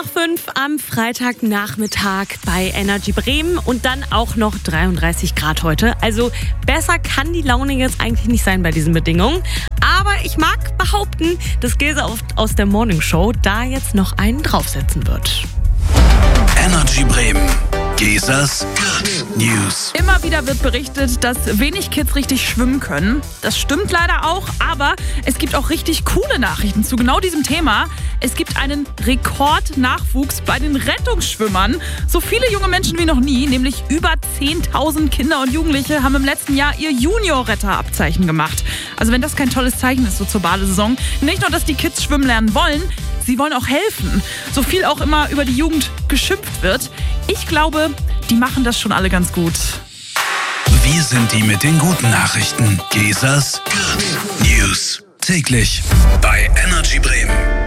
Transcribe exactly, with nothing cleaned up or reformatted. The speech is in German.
nach fünf am Freitagnachmittag bei Energy Bremen und dann auch noch dreiunddreißig Grad heute. Also besser kann die Laune jetzt eigentlich nicht sein bei diesen Bedingungen. Aber ich mag behaupten, dass Gesa aus der Morning Show da jetzt noch einen draufsetzen wird. Energy Bremen. Gesas Good News. Immer wieder wird berichtet, dass wenig Kids richtig schwimmen können. Das stimmt leider auch, aber es gibt auch richtig coole Nachrichten zu genau diesem Thema. Es gibt einen Rekordnachwuchs bei den Rettungsschwimmern. So viele junge Menschen wie noch nie, nämlich über zehntausend Kinder und Jugendliche haben im letzten Jahr ihr Junior-Retter-Abzeichen gemacht. Also wenn das kein tolles Zeichen ist so zur Badesaison. Nicht nur, dass die Kids schwimmen lernen wollen, sie wollen auch helfen. So viel auch immer über die Jugend geschimpft wird. Ich glaube, die machen das schon alle ganz gut. Wir sind die mit den guten Nachrichten. Gesas Good News. Täglich bei Energy Bremen.